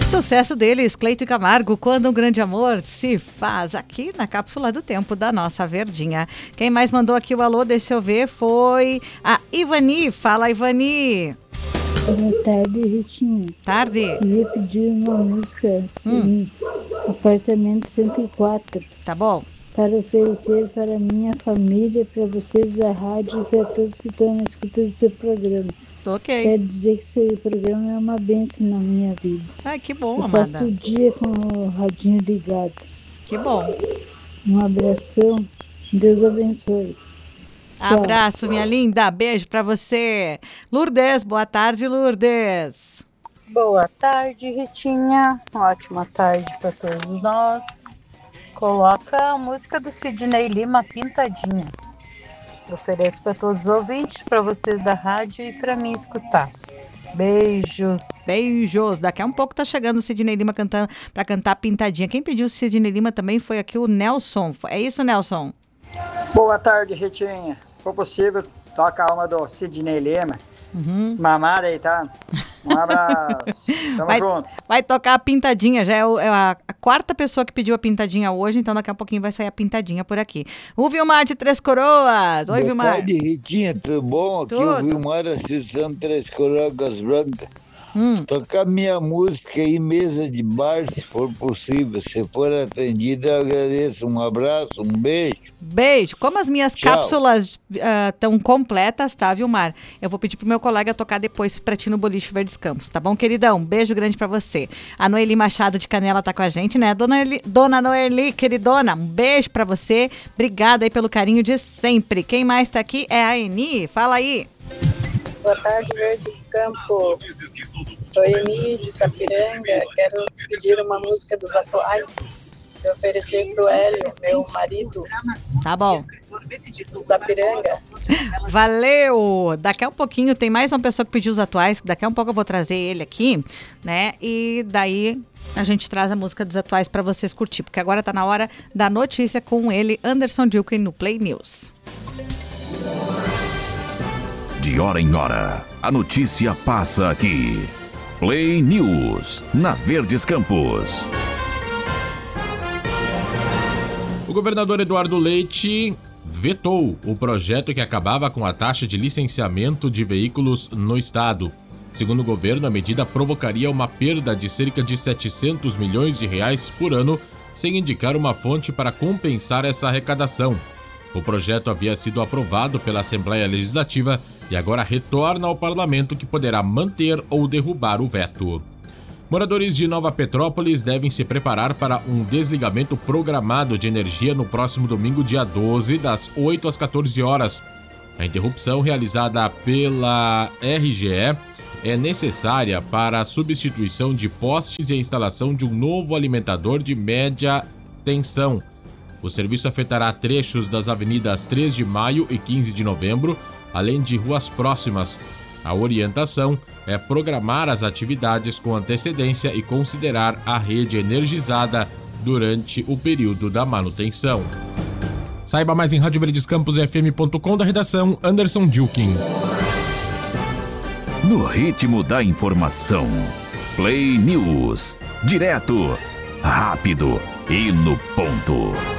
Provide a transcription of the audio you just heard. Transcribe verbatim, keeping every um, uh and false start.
Sucesso deles, Cleito e Camargo, Quando um Grande Amor se Faz, aqui na Cápsula do Tempo da nossa Verdinha. Quem mais mandou aqui o alô, deixa eu ver, foi a Ivani. Fala, Ivani. Boa tarde, Ritinha. Tarde. Queria pedir uma música assim, hum. Apartamento cento e quatro. Tá bom. Para oferecer para a minha família, para vocês da rádio e para todos que estão escutando seu programa. Ok. Quero dizer que esse programa é uma bênção na minha vida. Ai, que bom, eu amada. Passo o dia com o radinho ligado. Que bom. Um abração. Deus abençoe. Tchau. Abraço, minha linda. Beijo pra você. Lourdes, boa tarde, Lourdes. Boa tarde, Ritinha. Ótima tarde para todos nós. Coloca a música do Sidney Lima, Pintadinha. Ofereço para todos os ouvintes, para vocês da rádio e para mim escutar. Beijos. Beijos. Daqui a um pouco tá chegando o Sidney Lima cantando, para cantar Pintadinha. Quem pediu o Sidney Lima também foi aqui o Nelson. É isso, Nelson? Boa tarde, Ritinha. Se for possível, toca a alma do Sidney Lima. Uhum. Mamada aí, tá? Um abraço. Tamo vai, junto. Vai tocar a Pintadinha. Já é, o, é a, a quarta pessoa que pediu a Pintadinha hoje, então daqui a pouquinho vai sair a Pintadinha por aqui. O Vilmar de Três Coroas. Oi, Boa Vilmar. Boa tarde, Ritinha. Tudo bom? Aqui Tudo. o Vilmar assistindo Três Coroas Brancas. Hum. Tocar minha música aí, mesa de bar, se for possível. Se for atendida, eu agradeço. Um abraço, um beijo. Beijo. Como as minhas Tchau. cápsulas estão uh, completas, tá, Vilmar? Eu vou pedir pro meu colega tocar depois pra ti no Boliche Verdes Campos, tá bom, queridão? Beijo grande pra você. A Noeli Machado de Canela tá com a gente, né? Dona, Eli, Dona Noeli, queridona, um beijo pra você. Obrigada aí pelo carinho de sempre. Quem mais tá aqui é a Eni. Fala aí. Boa tarde, Verdes Campos. Sou Eni de Sapiranga. Quero pedir uma música dos atuais e oferecer pro Hélio, meu marido. Tá bom. Do Sapiranga. Valeu! Daqui a um pouquinho tem mais uma pessoa que pediu os atuais. Daqui a um pouco eu vou trazer ele aqui, né? E daí a gente traz a música dos atuais para vocês curtir, porque agora tá na hora da notícia com ele, Anderson Dilken, no Play News. De hora em hora, a notícia passa aqui. Play News, na Verdes Campos. O governador Eduardo Leite vetou o projeto que acabava com a taxa de licenciamento de veículos no estado. Segundo o governo, a medida provocaria uma perda de cerca de setecentos milhões de reais por ano, sem indicar uma fonte para compensar essa arrecadação. O projeto havia sido aprovado pela Assembleia Legislativa e agora retorna ao parlamento, que poderá manter ou derrubar o veto. Moradores de Nova Petrópolis devem se preparar para um desligamento programado de energia no próximo domingo, dia doze, das oito às quatorze horas. A interrupção, realizada pela R G E, é necessária para a substituição de postes e a instalação de um novo alimentador de média tensão. O serviço afetará trechos das avenidas três de maio e quinze de novembro, além de ruas próximas. A orientação é programar as atividades com antecedência e considerar a rede energizada durante o período da manutenção. Saiba mais em rádio verdes campos f m ponto com, da redação Anderson Dilken. No ritmo da informação, Play News. Direto, rápido e no ponto.